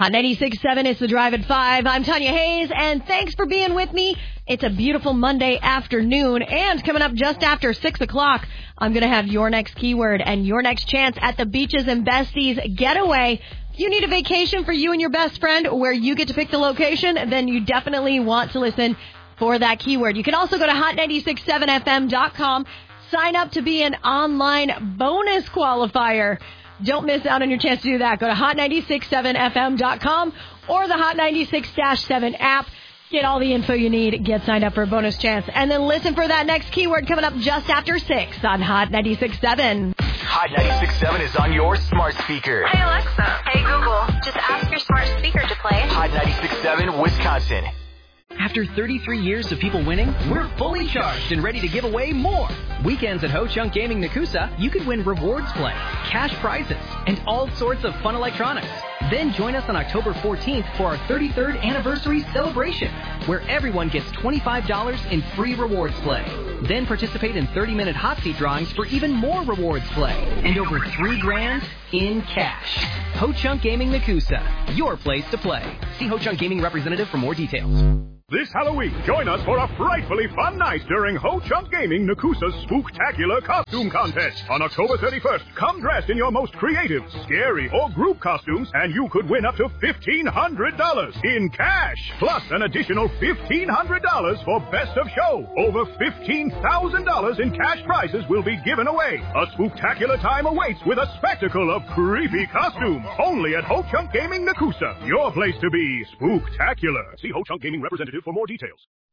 Hot 96.7, it's The Drive at 5. I'm Tanya Hayes, and thanks for being with me. It's a beautiful Monday afternoon, and coming up just after 6 o'clock, I'm going to have your next keyword and your next chance at the Beaches and Besties Getaway. If you need a vacation for you and your best friend where you get to pick the location, then you definitely want to listen for that keyword. You can also go to hot967fm.com, sign up to be an online bonus qualifier. Don't miss out on your chance to do that. Go to hot967fm.com or the Hot 96-7 app. Get all the info you need. Get signed up for a bonus chance. And then listen for that next keyword coming up just after 6 on Hot 96.7. Hot 96.7 is on your smart speaker. Hey, Alexa. Hey, Google. Just ask your smart speaker to play Hot 96.7 Wisconsin. After 33 years of people winning, we're fully charged and ready to give away more. Weekends at Ho Chunk Gaming Nakusa, you could win rewards play, cash prizes, and all sorts of fun electronics. Then join us on October 14th for our 33rd anniversary celebration, where everyone gets $25 in free rewards play. Then participate in 30-minute hot seat drawings for even more rewards play, and over $3,000 in cash. Ho Chunk Gaming Nakusa, your place to play. See Ho Chunk Gaming representative for more details. This Halloween, join us for a frightfully fun night during Ho Chunk Gaming Nakusa's Spooktacular Costume Contest. On October 31st, come dressed in your most creative, scary, or group costumes, and you could win up to $1,500 in cash, plus an additional $1,500 for Best of Show. Over $15,000 in cash prizes will be given away. A spooktacular time awaits with a spectacle of creepy costumes. Only at Ho Chunk Gaming Nakusa, your place to be spooktacular. See Ho Chunk Gaming representative for more details.